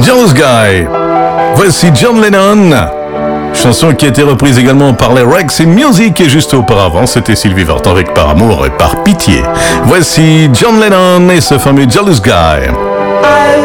Jealous Guy. Voici John Lennon. Chanson qui a été reprise également par les Rex Music et juste auparavant, c'était Sylvie Vartan avec Par amour et par pitié. Voici John Lennon et ce fameux Jealous Guy. I